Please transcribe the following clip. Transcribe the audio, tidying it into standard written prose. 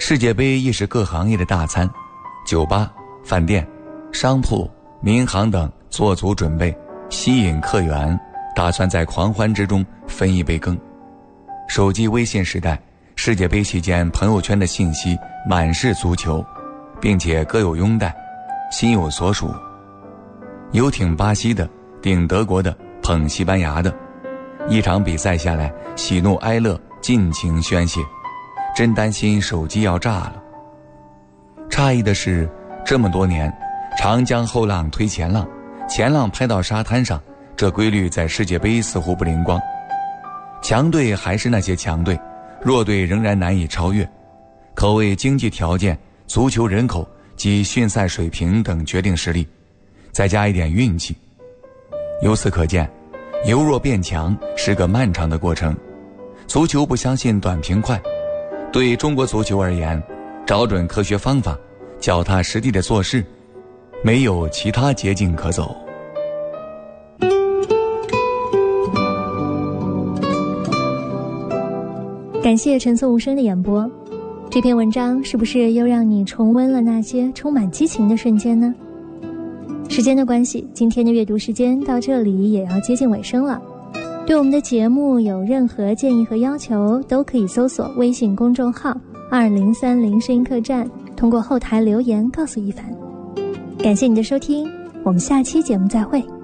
世界杯亦是各行业的大餐，酒吧、饭店、商铺、民航等做足准备，吸引客源，打算在狂欢之中分一杯羹。手机微信时代，世界杯期间朋友圈的信息满是足球，并且各有拥戴，心有所属。有挺巴西的，顶德国的，捧西班牙的，一场比赛下来，喜怒哀乐尽情宣泄，真担心手机要炸了。诧异的是，这么多年，长江后浪推前浪，前浪拍到沙滩上，这规律在世界杯似乎不灵光。强队还是那些强队，弱队仍然难以超越。可谓经济条件、足球人口及训赛水平等决定实力，再加一点运气。由此可见，由弱变强是个漫长的过程。足球不相信短平快，对中国足球而言，找准科学方法，脚踏实地的做事，没有其他捷径可走。 感谢陈颂无声的演播。这篇文章是不是又让你重温了那些充满激情的瞬间呢？时间的关系，今天的阅读时间到这里也要接近尾声了。对我们的节目有任何建议和要求，都可以搜索微信公众号2030声音客栈，通过后台留言告诉一凡。感谢你的收听，我们下期节目再会。